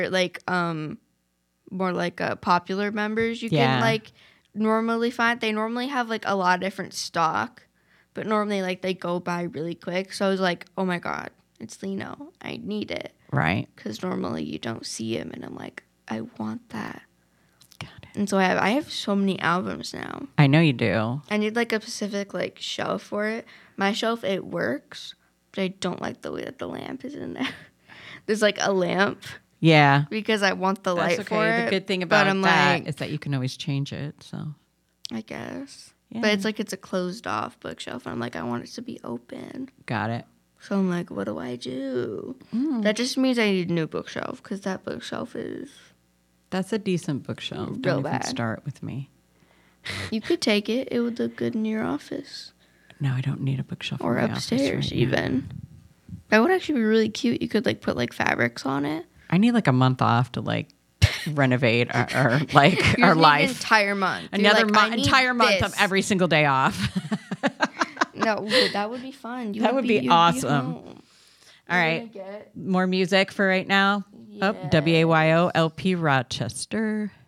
like more like popular members you Yeah. can like normally find. They normally have like a lot of different stock, but normally like they go by really quick. So I was like, oh my god, it's Lino. I need it. Right. Because normally you don't see him, and I'm like, I want that. Got it. And so I have so many albums now. I know you do. I need like a specific like shelf for it. My shelf, it works, but I don't like the way that the lamp is in there. There's like a lamp Yeah. because I want the light That's for okay. it. The good thing but about I'm that like, is that you can always change it. So I guess. Yeah. But it's like it's a closed off bookshelf. And I'm like, I want it to be open. got it. So I'm like, what do I do? That just means I need a new bookshelf because that bookshelf is... That's a decent bookshelf. Real Don't even bad. start with me. You could take it. It would look good in your office. No, I don't need a bookshelf Or in my office upstairs right now. even. That would actually be really cute. You could like put like fabrics on it. I need like a month off to like renovate our like You our just need life. An entire month. You're Another like, I need entire month of this. every single day off. No, that would be fun. That would be you'd awesome. home. All You're right. gonna get- More music for right now. Yeah. WAYO LP Rochester.